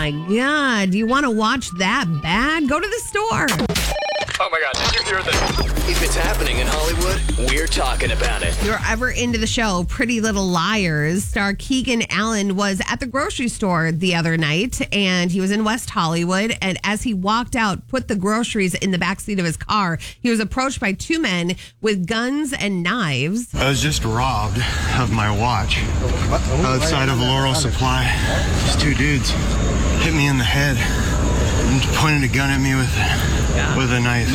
my God. Do you want to watch that bad? Go to the store. Oh my God, did you hear this? If it's happening in Hollywood, we're talking about it. If you're ever into the show Pretty Little Liars, star Keegan Allen was at the grocery store the other night, and he was in West Hollywood. And as he walked out, put the groceries in the backseat of his car, he was approached by two men with guns and knives. I was just robbed of my watch outside of Laurel Supply. These two dudes hit me in the head and pointed a gun at me with a knife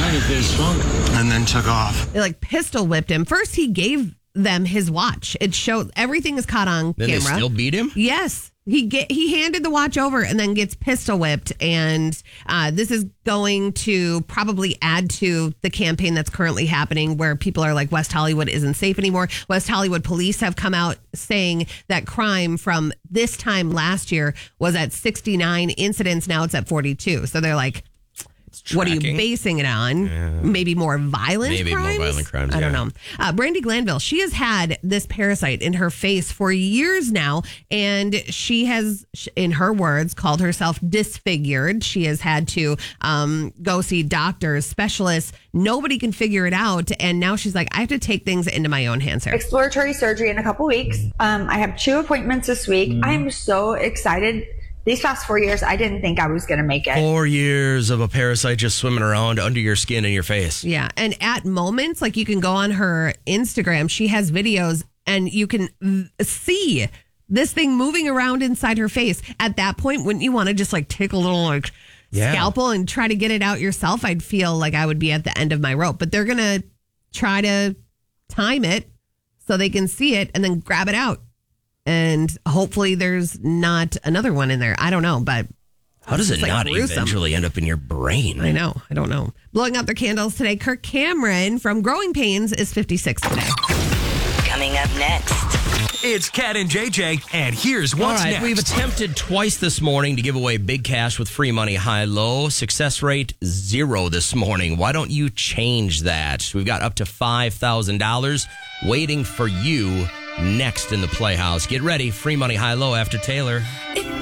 and then took off. They pistol whipped him. First, he gave them his watch. It showed everything is caught on then camera. They still beat him? Yes. He handed the watch over and then gets pistol whipped. And this is going to probably add to the campaign that's currently happening where people are like, West Hollywood isn't safe anymore. West Hollywood police have come out saying that crime from this time last year was at 69 incidents. Now it's at 42. So they're like, what are you basing it on? Yeah. Maybe more violent crimes? Maybe more violent crimes, I don't know. Brandi Glanville, she has had this parasite in her face for years now, and she has, in her words, called herself disfigured. She has had to go see doctors, specialists. Nobody can figure it out, and now she's like, I have to take things into my own hands here. Exploratory surgery in a couple weeks. I have 2 appointments this week. I am so excited. These past 4 years, I didn't think I was going to make it. 4 years of a parasite just swimming around under your skin and your face. Yeah. And at moments, you can go on her Instagram, she has videos and you can see this thing moving around inside her face. At that point, wouldn't you want to just take a little scalpel and try to get it out yourself? I'd feel like I would be at the end of my rope. But they're going to try to time it so they can see it and then grab it out. And hopefully there's not another one in there. I don't know, but how does it not eventually end up in your brain? I know. I don't know. Blowing out their candles today, Kirk Cameron from Growing Pains is 56 today. Coming up next. It's Kat and JJ, and here's what's next. We've attempted twice this morning to give away big cash with free money high-low. Success rate 0 this morning. Why don't you change that? We've got up to $5,000 waiting for you next in the Playhouse. Get ready. Free money high-low after Taylor.